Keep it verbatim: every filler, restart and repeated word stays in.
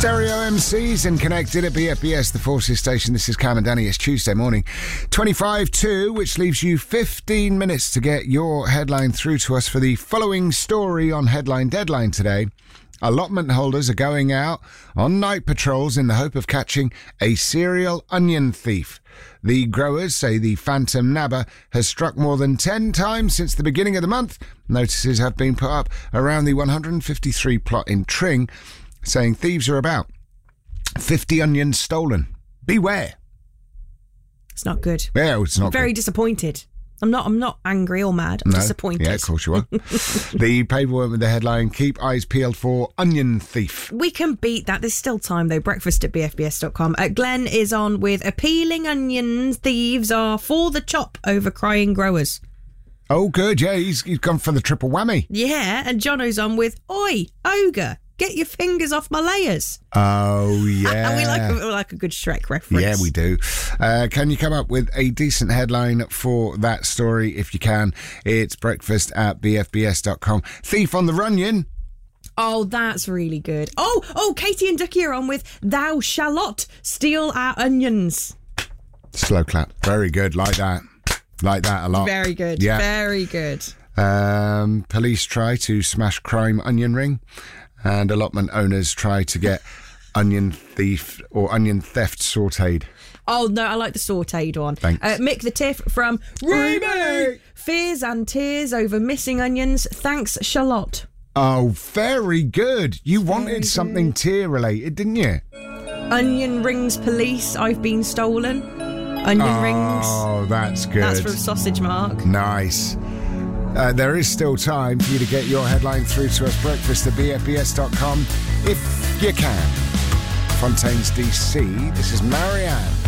Stereo M Cs and connected at B F B S, the Forces station. This is Cam and Danny. It's Tuesday morning, twenty-five two, which leaves you fifteen minutes to get your headline through to us for the following story on Headline Deadline today. Allotment holders are going out on night patrols in the hope of catching a serial onion thief. The growers say the phantom nabber has struck more than ten times since the beginning of the month. Notices have been put up around the one hundred fifty-three plot in Tring, saying thieves are about. fifty onions stolen. Beware. It's not good. Yeah, it's not I'm very good. disappointed. I'm not I'm not angry or mad. I'm No. disappointed. Yeah, of course you are. The paper went with the headline, keep eyes peeled for onion thief. We can beat that. There's still time, though. Breakfast at b f b s dot com. Uh, Glenn is on with appealing onions. Thieves are for the chop over crying growers. Oh, good. Yeah, he's, he's gone for the triple whammy. Yeah, and Jono's on with, oi, ogre, get your fingers off my layers. Oh, yeah. we, like a, we like a good Shrek reference. Yeah, we do. Uh, can you come up with a decent headline for that story? If you can, it's breakfast at b f b s dot com. Thief on the Runyon. Oh, that's really good. Oh, oh, Katie and Ducky are on with, thou shalt not steal our onions. Slow clap. Very good. Like that. Like that a lot. Very good. Yeah. Very good. Um, police try to smash crime onion ring, and allotment owners try to get onion thief or onion theft sautéed. Oh, no, I like the sautéed one. Thanks. Uh, Mick the Tiff from Remy. Fears and tears over missing onions. Thanks, Charlotte. Oh, very good. You wanted Very something good. tear related, didn't you? Onion rings police. I've been stolen. Onion rings. Oh, that's good. That's from Sausage Mark. Nice. Uh, there is still time for you to get your headline through to us. Breakfast at b f b s dot com if you can. Fontaine's D C. This is Marianne.